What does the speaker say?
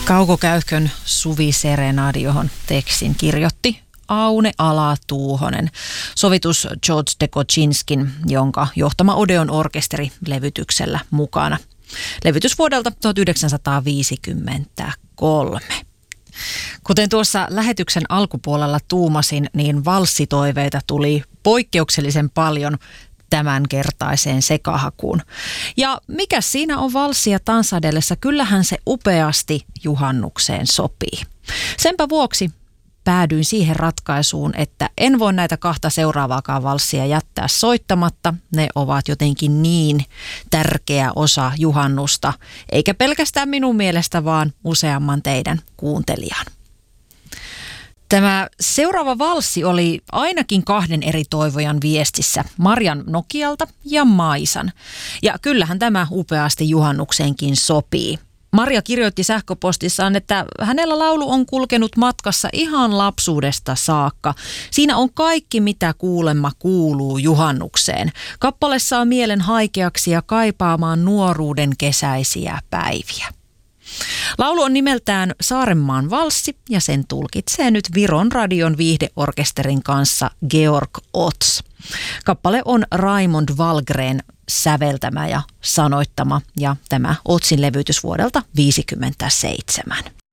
Kaukokäyhkön Suviserenadi, johon tekstin kirjoitti Aune Ala-Tuuhonen. Sovitus George de Kochinskin, jonka johtama Odeon orkesteri levytyksellä mukana. Levytys vuodelta 1953. Kuten tuossa lähetyksen alkupuolella tuumasin, niin valssitoiveita tuli poikkeuksellisen paljon tämänkertaiseen sekahakuun. Ja mikä siinä on valssia tansadellessa, kyllähän se upeasti juhannukseen sopii. Senpä vuoksi päädyin siihen ratkaisuun, että en voi näitä kahta seuraavaakaan valssia jättää soittamatta. Ne ovat jotenkin niin tärkeä osa juhannusta, eikä pelkästään minun mielestä, vaan useamman teidän kuuntelijan. Tämä seuraava valssi oli ainakin kahden eri toivojan viestissä, Marjan Nokialta ja Maisan. Ja kyllähän tämä upeasti juhannukseenkin sopii. Marja kirjoitti sähköpostissaan, että hänellä laulu on kulkenut matkassa ihan lapsuudesta saakka. Siinä on kaikki, mitä kuulemma kuuluu juhannukseen. Kappale saa mielen haikeaksi ja kaipaamaan nuoruuden kesäisiä päiviä. Laulu on nimeltään Saarenmaan valssi ja sen tulkitsee nyt Viron radion viihdeorkesterin kanssa Georg Ots. Kappale on Raimond Wallgren säveltämä ja sanoittama ja tämä Otsin levytys vuodelta 1957.